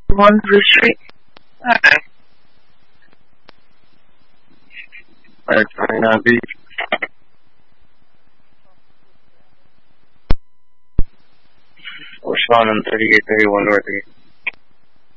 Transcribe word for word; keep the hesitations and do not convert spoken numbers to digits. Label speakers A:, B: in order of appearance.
A: one three three. Alright. Alright, twenty-nine B. Respond on thirty-eight thirty-one North.